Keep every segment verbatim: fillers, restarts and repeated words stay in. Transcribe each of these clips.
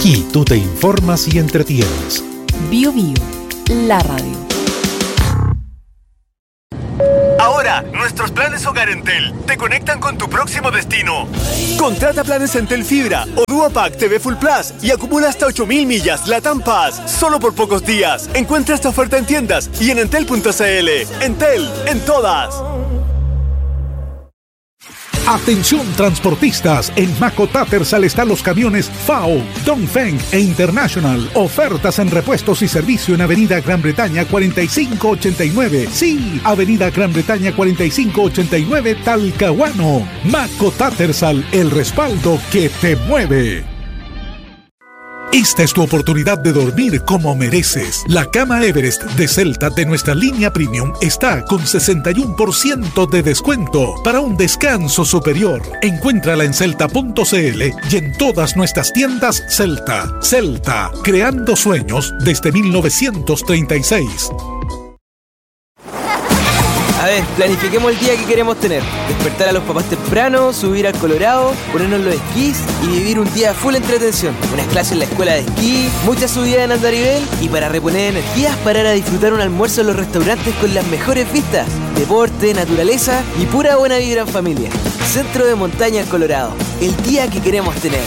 Aquí tú te informas y entretienes. Bio Bio, la radio. Ahora, nuestros planes Hogar Entel te conectan con tu próximo destino. Contrata planes Entel Fibra o Duopack T V Full Plus y acumula hasta ocho mil millas Latam Pass solo por pocos días. Encuentra esta oferta en tiendas y en entel punto c l. Entel, en todas. Atención transportistas, en Maco Tattersall están los camiones F A O, Dongfeng e International. Ofertas en repuestos y servicio en Avenida Gran Bretaña cuarenta y cinco ochenta y nueve. Sí, Avenida Gran Bretaña cuarenta y cinco ochenta y nueve, Talcahuano. Maco Tattersall, el respaldo que te mueve. Esta es tu oportunidad de dormir como mereces. La cama Everest de Celta de nuestra línea Premium está con sesenta y uno por ciento de descuento para un descanso superior. Encuéntrala en celta punto c l y en todas nuestras tiendas Celta. Celta, creando sueños desde mil novecientos treinta y seis. A ver, planifiquemos el día que queremos tener. Despertar a los papás temprano, subir al Colorado, ponernos los esquís y vivir un día full entretención. Unas clases en la escuela de esquí, muchas subidas en andarivel y para reponer energías, parar a disfrutar un almuerzo en los restaurantes con las mejores vistas. Deporte, naturaleza y pura buena vibra en familia. Centro de Montaña Colorado, el día que queremos tener.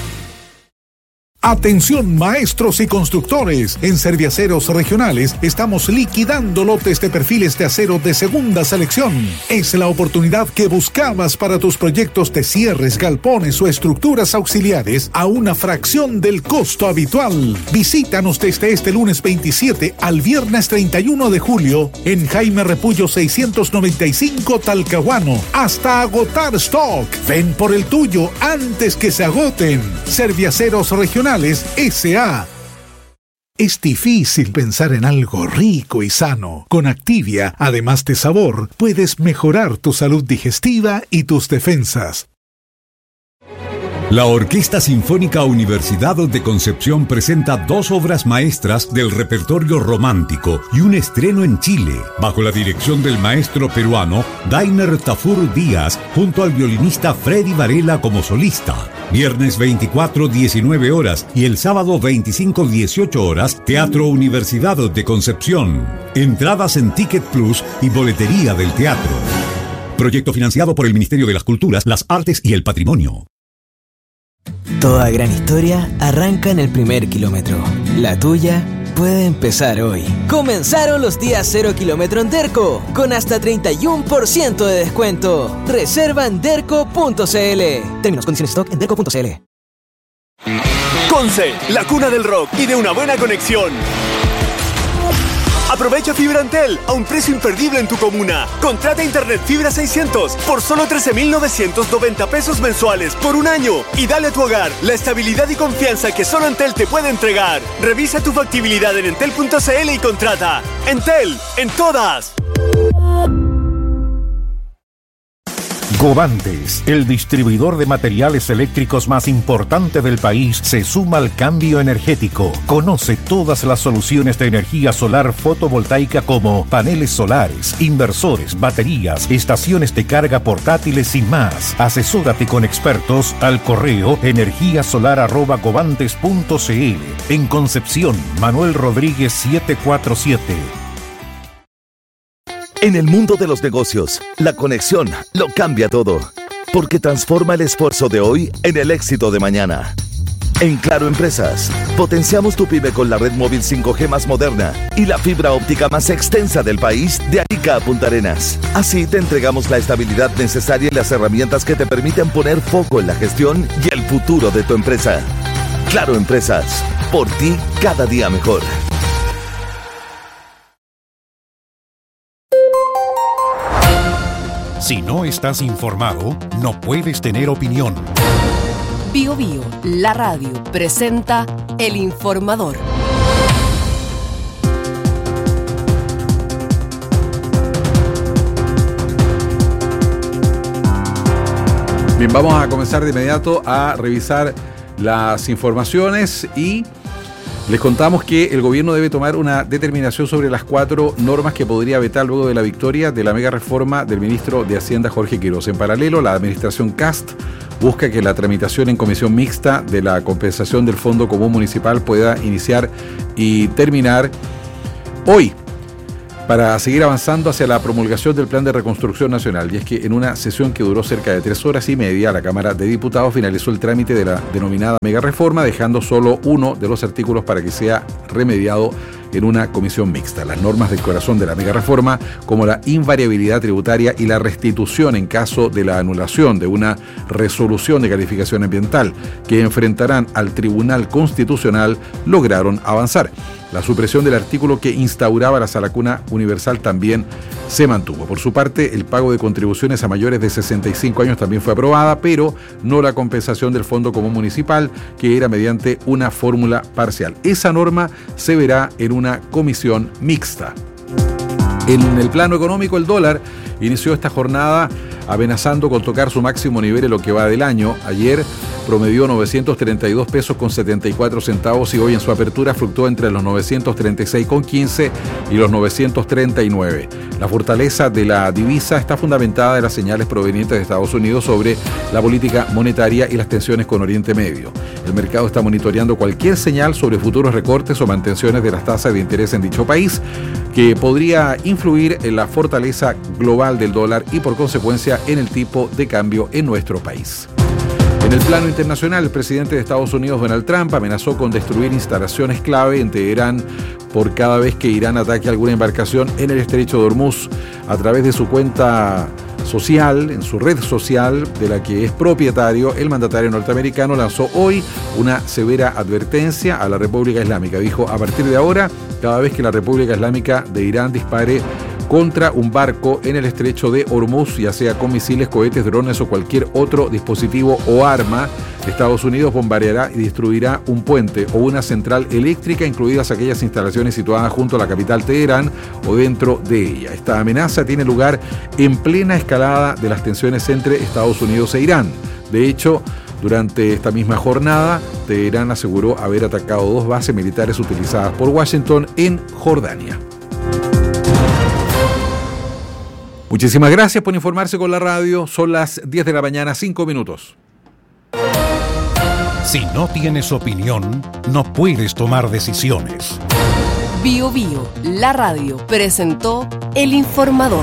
Atención maestros y constructores, en Serviaceros Regionales estamos liquidando lotes de perfiles de acero de segunda selección. Es la oportunidad que buscabas para tus proyectos de cierres, galpones o estructuras auxiliares a una fracción del costo habitual. Visítanos desde este lunes veintisiete al viernes treinta y uno de julio en Jaime Repullo seiscientos noventa y cinco, Talcahuano, hasta agotar stock. Ven por el tuyo antes que se agoten. Serviaceros Regionales S A Es difícil pensar en algo rico y sano. Con Activia, además de sabor, puedes mejorar tu salud digestiva y tus defensas. La Orquesta Sinfónica Universidad de Concepción presenta dos obras maestras del repertorio romántico y un estreno en Chile, bajo la dirección del maestro peruano Dainer Tafur Díaz, junto al violinista Freddy Varela como solista. Viernes veinticuatro, diecinueve horas y el sábado veinticinco, dieciocho horas, Teatro Universidad de Concepción. Entradas en Ticket Plus y boletería del teatro. Proyecto financiado por el Ministerio de las Culturas, las Artes y el Patrimonio. Toda gran historia arranca en el primer kilómetro. La tuya puede empezar hoy. Comenzaron los días cero kilómetro en Derco, con hasta treinta y uno por ciento de descuento. Reserva en derco punto c l. Términos, condiciones, stock en derco punto c l. Conce, la cuna del rock y de una buena conexión. Aprovecha Fibra Entel a un precio imperdible en tu comuna. Contrata Internet Fibra seiscientos por solo trece mil novecientos noventa pesos mensuales por un año y dale a tu hogar la estabilidad y confianza que solo Entel te puede entregar. Revisa tu factibilidad en entel punto c l y contrata. Entel, en todas. Govantes, el distribuidor de materiales eléctricos más importante del país, se suma al cambio energético. Conoce todas las soluciones de energía solar fotovoltaica como paneles solares, inversores, baterías, estaciones de carga portátiles y más. Asesórate con expertos al correo energía solar arroba govantes punto c l. En Concepción, Manuel Rodríguez setecientos cuarenta y siete. En el mundo de los negocios, la conexión lo cambia todo, porque transforma el esfuerzo de hoy en el éxito de mañana. En Claro Empresas, potenciamos tu pyme con la red móvil cinco G más moderna y la fibra óptica más extensa del país, de Arica a Punta Arenas. Así te entregamos la estabilidad necesaria y las herramientas que te permiten poner foco en la gestión y el futuro de tu empresa. Claro Empresas, por ti cada día mejor. Si no estás informado, no puedes tener opinión. Bio Bio, la radio, presenta El Informador. Bien, vamos a comenzar de inmediato a revisar las informaciones y les contamos que el gobierno debe tomar una determinación sobre las cuatro normas que podría vetar luego de la victoria de la mega reforma del ministro de Hacienda Jorge Quiroz. En paralelo, la administración Cast busca que la tramitación en comisión mixta de la compensación del Fondo Común Municipal pueda iniciar y terminar hoy, para seguir avanzando hacia la promulgación del Plan de Reconstrucción Nacional. Y es que en una sesión que duró cerca de tres horas y media, la Cámara de Diputados finalizó el trámite de la denominada mega reforma, dejando solo uno de los artículos para que sea remediado en una comisión mixta. Las normas del corazón de la mega reforma, como la invariabilidad tributaria y la restitución en caso de la anulación de una resolución de calificación ambiental que enfrentarán al Tribunal Constitucional, lograron avanzar. La supresión del artículo que instauraba la sala cuna universal también se mantuvo. Por su parte, el pago de contribuciones a mayores de sesenta y cinco años también fue aprobada, pero no la compensación del Fondo Común Municipal, que era mediante una fórmula parcial. Esa norma se verá en una comisión mixta. En el plano económico, el dólar inició esta jornada amenazando con tocar su máximo nivel en lo que va del año. Ayer promedió novecientos treinta y dos pesos con setenta y cuatro centavos y hoy en su apertura fluctuó entre los novecientos treinta y seis con quince y los novecientos treinta y nueve. La fortaleza de la divisa está fundamentada en las señales provenientes de Estados Unidos sobre la política monetaria y las tensiones con Oriente Medio. El mercado está monitoreando cualquier señal sobre futuros recortes o mantenciones de las tasas de interés en dicho país, que podría influir en la fortaleza global del dólar y por consecuencia en el tipo de cambio en nuestro país. En el plano internacional, el presidente de Estados Unidos, Donald Trump, amenazó con destruir instalaciones clave en Teherán por cada vez que Irán ataque alguna embarcación en el estrecho de Hormuz. A través de su cuenta social, en su red social de la que es propietario, el mandatario norteamericano lanzó hoy una severa advertencia a la República Islámica. Dijo: a partir de ahora, cada vez que la República Islámica de Irán dispare contra un barco en el estrecho de Hormuz, ya sea con misiles, cohetes, drones o cualquier otro dispositivo o arma, Estados Unidos bombardeará y destruirá un puente o una central eléctrica, incluidas aquellas instalaciones situadas junto a la capital Teherán o dentro de ella. Esta amenaza tiene lugar en plena escalada de las tensiones entre Estados Unidos e Irán. De hecho, durante esta misma jornada, Teherán aseguró haber atacado dos bases militares utilizadas por Washington en Jordania. Muchísimas gracias por informarse con la radio. Son las diez de la mañana, cinco minutos. Si no tienes opinión, no puedes tomar decisiones. Bio Bio, la radio, presentó El Informador.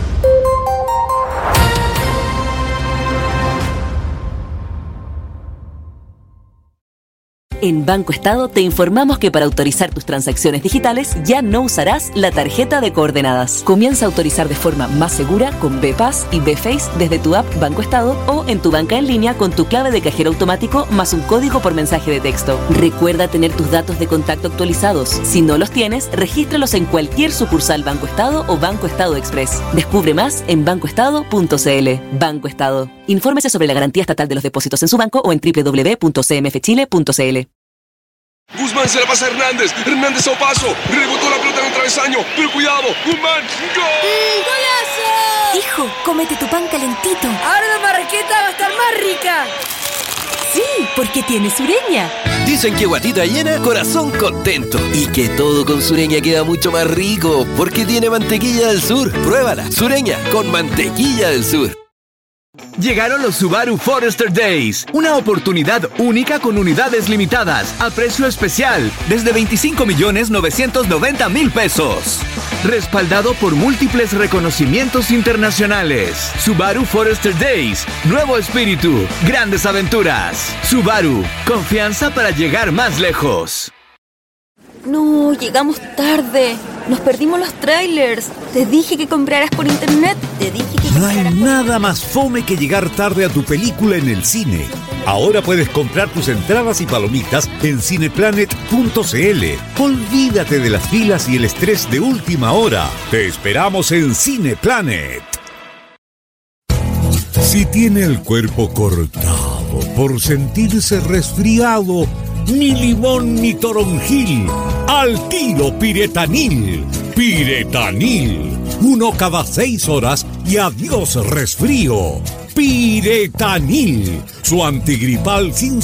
En Banco Estado te informamos que para autorizar tus transacciones digitales ya no usarás la tarjeta de coordenadas. Comienza a autorizar de forma más segura con B Pass y B Face desde tu app Banco Estado o en tu banca en línea con tu clave de cajero automático más un código por mensaje de texto. Recuerda tener tus datos de contacto actualizados. Si no los tienes, regístralos en cualquier sucursal Banco Estado o Banco Estado Express. Descubre más en banco estado punto c l. Banco Estado. Infórmese sobre la garantía estatal de los depósitos en su banco o en doble u doble u doble u punto c m f chile punto c l. Guzmán se la pasa a Hernández. Hernández a Opaso. Rebotó la pelota en el travesaño. Pero cuidado. Guzmán. ¡Gol! ¡Golazo! Hijo, cómete tu pan calentito. Ahora la marraqueta va a estar más rica. Sí, porque tiene Sureña. Dicen que guatita llena, corazón contento. Y que todo con Sureña queda mucho más rico, porque tiene mantequilla del sur. Pruébala. Sureña con mantequilla del sur. Llegaron los Subaru Forester Days, una oportunidad única con unidades limitadas a precio especial desde veinticinco millones novecientos noventa mil pesos. Respaldado por múltiples reconocimientos internacionales. Subaru Forester Days, nuevo espíritu, grandes aventuras. Subaru, confianza para llegar más lejos. No, llegamos tarde. Nos perdimos los trailers. Te dije que compraras por internet. Te dije que No hay nada más fome que llegar tarde a tu película en el cine. Ahora puedes comprar tus entradas y palomitas en cineplanet punto c l. Olvídate de las filas y el estrés de última hora. Te esperamos en Cineplanet. Si tiene el cuerpo cortado por sentirse resfriado, ni limón ni toronjil, al tiro Piretanil. Piretanil, uno cada seis horas y adiós resfrío. Piretanil, su antigripal sin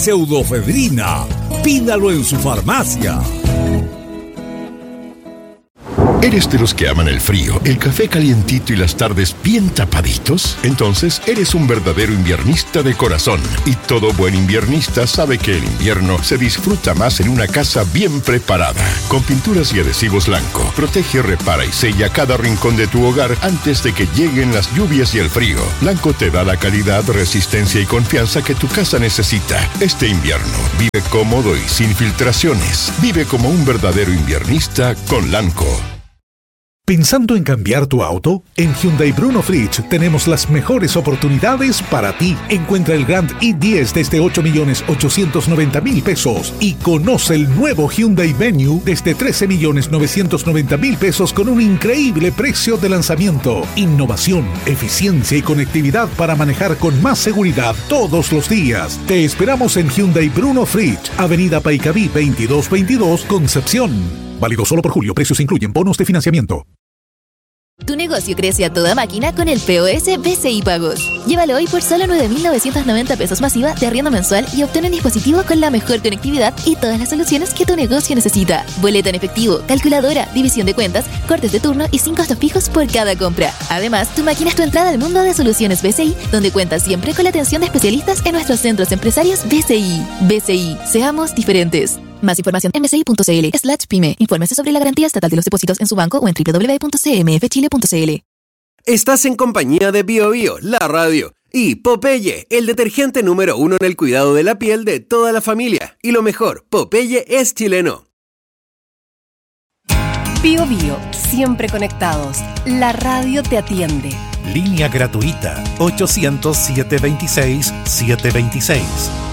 pseudofedrina. Pídalo en su farmacia. ¿Eres de los que aman el frío, el café calientito y las tardes bien tapaditos? Entonces eres un verdadero inviernista de corazón. Y todo buen inviernista sabe que el invierno se disfruta más en una casa bien preparada. Con pinturas y adhesivos Lanco, protege, repara y sella cada rincón de tu hogar antes de que lleguen las lluvias y el frío. Lanco te da la calidad, resistencia y confianza que tu casa necesita. Este invierno, vive cómodo y sin filtraciones. Vive como un verdadero inviernista con Lanco. ¿Pensando en cambiar tu auto? En Hyundai Bruno Fritsch tenemos las mejores oportunidades para ti. Encuentra el Grand i diez desde ocho millones ochocientos noventa mil pesos y conoce el nuevo Hyundai Venue desde trece millones novecientos noventa mil pesos con un increíble precio de lanzamiento. Innovación, eficiencia y conectividad para manejar con más seguridad todos los días. Te esperamos en Hyundai Bruno Fritsch, Avenida Paicabí veintidós veintidós, Concepción. Válido solo por julio. Precios incluyen bonos de financiamiento. Tu negocio crece a toda máquina con el P O S B C I Pagos. Llévalo hoy por solo nueve mil novecientos noventa pesos masiva de arriendo mensual y obtén un dispositivo con la mejor conectividad y todas las soluciones que tu negocio necesita. Boleta en efectivo, calculadora, división de cuentas, cortes de turno y sin costos fijos por cada compra. Además, tu máquina es tu entrada al mundo de soluciones B C I, donde cuentas siempre con la atención de especialistas en nuestros centros empresarios B C I. B C I, seamos diferentes. Más información en bci.cl slash pyme. Infórmese sobre la garantía estatal de los depósitos en su banco o en doble u doble u doble u punto c m f chile punto c l. Estás en compañía de Bio Bio, la radio, y Popeye, el detergente número uno en el cuidado de la piel de toda la familia. Y lo mejor, Popeye es chileno. Bio Bio, siempre conectados. La radio te atiende. Línea gratuita ochocientos, setecientos veintiséis, setecientos veintiséis.